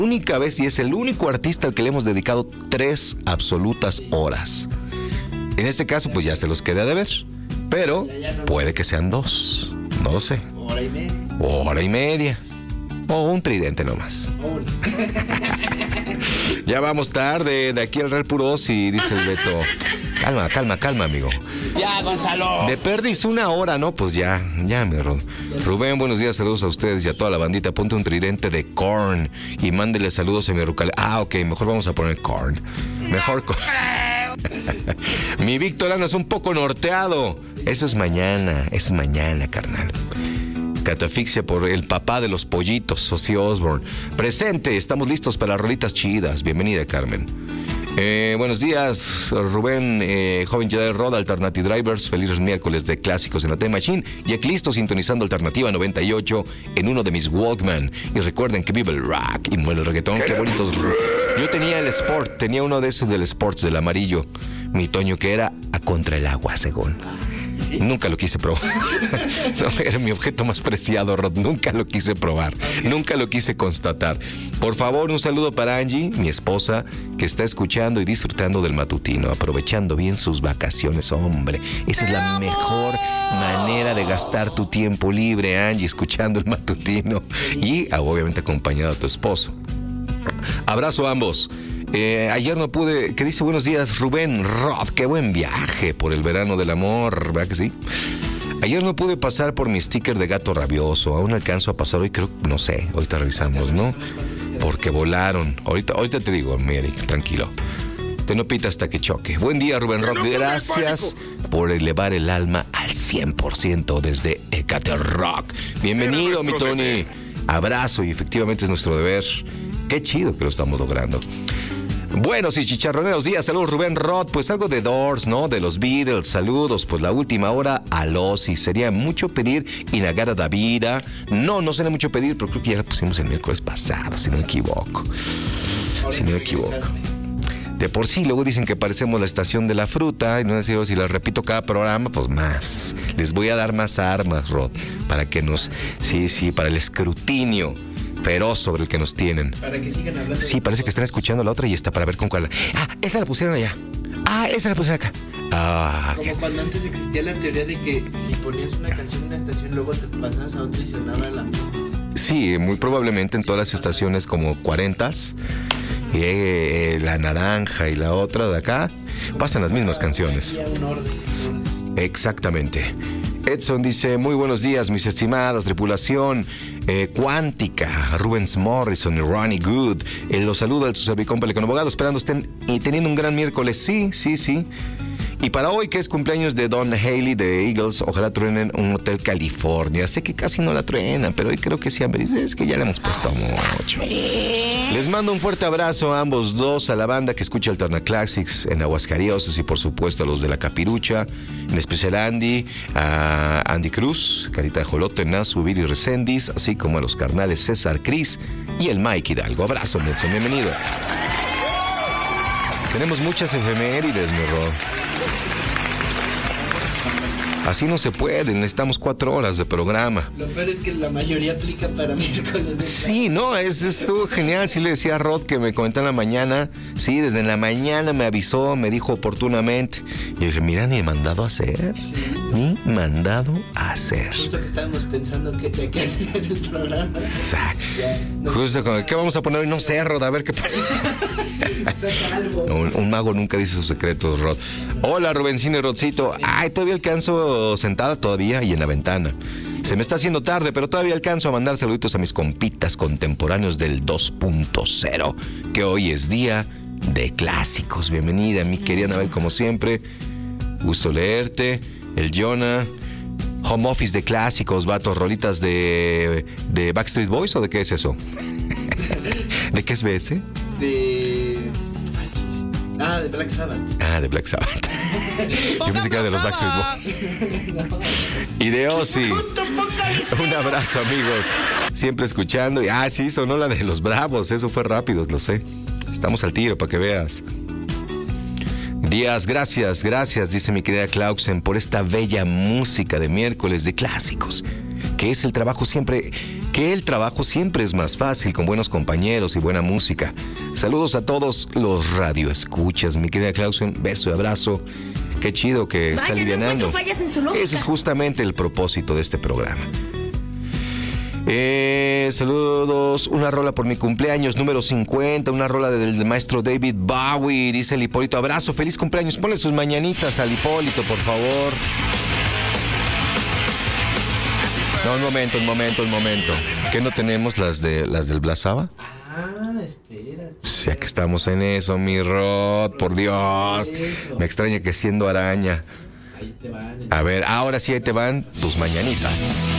única vez y es el único artista al que le hemos dedicado 3 absolutas horas. En este caso, pues ya se los queda de ver. Pero puede que sean 2. No lo sé. Hora y media. O un tridente nomás. Ya vamos tarde. De aquí al Real Purosi, dice el Beto. Calma, amigo. Ya, Gonzalo. De perdiz 1 hora, ¿no? Pues ya me Rubén, buenos días, saludos a ustedes y a toda la bandita. Ponte un tridente de Korn y mándele saludos a mi rucale. Ok, mejor vamos a poner Korn. Mejor Korn. Mi Víctor andas un poco norteado. Eso es mañana, carnal. Catafixia por el papá de los pollitos, Ozzy Osbourne. Presente, estamos listos para las rolitas chidas. Bienvenida, Carmen. Buenos días, Rubén, joven Jedi Rod, Alternative Drivers. Feliz miércoles de clásicos en la Time Machine. Y aquí listo sintonizando Alternativa 98 en uno de mis Walkman. Y recuerden que vive el rock y muere el reggaetón. Qué bonitos. Yo tenía el Sport, tenía uno de esos del Sports, del amarillo. Mi Toño, que era a contra el agua, según. ¿Sí? Nunca lo quise probar. No, era mi objeto más preciado, Rod. Nunca lo quise probar. Okay. Nunca lo quise constatar. Por favor, un saludo para Angie, mi esposa, que está escuchando y disfrutando del matutino, aprovechando bien sus vacaciones, hombre. Esa es la mejor manera de gastar tu tiempo libre, Angie, escuchando el matutino. Y obviamente acompañado a tu esposo. Abrazo a ambos. Ayer no pude, que dice buenos días Rubén Rod, qué buen viaje por el verano del amor, ¿verdad que sí? Ayer no pude pasar por mi sticker de gato rabioso, aún alcanzo a pasar hoy, creo, no sé, ahorita revisamos, ¿no? Porque volaron, ahorita te digo, Eric, tranquilo, te no pita hasta que choque. Buen día Rubén Rod, gracias por elevar el alma al 100% desde Ecate Rock. Bienvenido mi Tony, abrazo y efectivamente es nuestro deber, qué chido que lo estamos logrando. Buenos y chicharroneros días, saludos Rubén Rod, pues algo de Doors, ¿no? De los Beatles, saludos, pues la última hora a Ozzy, sería mucho pedir Inagara Davida, no sería mucho pedir, pero creo que ya la pusimos el miércoles pasado, si no me equivoco. De por sí, luego dicen que parecemos la estación de la fruta, y no decir, si la repito cada programa, pues más. Les voy a dar más armas, Rod, para que nos, sí, para el escrutinio feroz sobre el que nos tienen. Para que sigan hablando. Sí, parece que están escuchando la otra y está para ver con cuál. Esa la pusieron allá. Esa la pusieron acá. Como cuando antes existía la teoría de que si ponías una canción en una estación, luego te pasabas a otra y sonaba la misma. Sí, muy probablemente en todas las estaciones como 40s, la naranja y la otra de acá, pasan las mismas canciones. Un orden. Exactamente. Edson dice, muy buenos días, mis estimadas, tripulación cuántica, Rubens Morrison y Ronnie Good. Los saluda el su servicompa con abogado, esperando estén y teniendo un gran miércoles. Sí. Y para hoy, que es cumpleaños de Don Haley de Eagles, ojalá truenen un Hotel California. Sé que casi no la truenan, pero hoy creo que sí. Es que ya le hemos puesto mucho. Les mando un fuerte abrazo a ambos dos, a la banda que escucha Alterna Classics en Aguascalientes y por supuesto a los de la Capirucha, en especial a Andy Cruz, Carita de Jolote, Nasu, Viri Reséndiz, así como a los carnales César Cris y el Mike Hidalgo. Abrazo, Nelson, bienvenido. Tenemos muchas efemérides, mi Rod. Así no se puede, necesitamos 4 horas de programa. Lo peor es que la mayoría aplica para miércoles. Sí, no, estuvo genial. Sí le decía a Rod que me comentó en la mañana. Sí, desde la mañana me avisó, me dijo oportunamente. Y yo dije, mira, ni mandado a hacer. Sí. Ni mandado a hacer. Justo que estábamos pensando que te quedé en el programa. Justo como, ¿qué vamos a poner hoy? No sé, Rod, a ver qué pasa. Saca algo. Un mago nunca dice sus secretos, Rod. Hola, Rubencino y Rodcito. Todavía alcanzo sentada todavía y en la ventana. Se me está haciendo tarde, pero todavía alcanzo a mandar saluditos a mis compitas contemporáneos del 2.0, que hoy es día de clásicos. Bienvenida, mi querida Anabel, como siempre. Gusto leerte. El Jonah. Home Office de clásicos, vatos, rolitas de Backstreet Boys, ¿o de qué es eso? ¿De qué es BS? De Black Sabbath. De Black Sabbath. Yo pensé que era de los Backstreet Boys. Y de Ozzy. Un abrazo, amigos. Siempre escuchando. Sí, sonó la de los Bravos. Eso fue rápido, lo sé. Estamos al tiro para que veas. Díaz, gracias, dice mi querida Clausen, por esta bella música de miércoles de clásicos que el trabajo siempre es más fácil con buenos compañeros y buena música. Saludos a todos los radioescuchas, mi querida Clausen, beso y abrazo. Qué chido que está alivianando. Ese es justamente el propósito de este programa. Saludos, una rola por mi cumpleaños número 50, una rola del maestro David Bowie, dice el Hipólito. Abrazo, feliz cumpleaños. Ponle sus mañanitas al Hipólito, por favor. No, un momento. ¿Qué no tenemos las del Blasaba? Espera. Ya que estamos en eso, mi Rod, por Dios. Me extraña que siendo araña. Ahí te van. A ver, ahora sí, ahí te van tus mañanitas.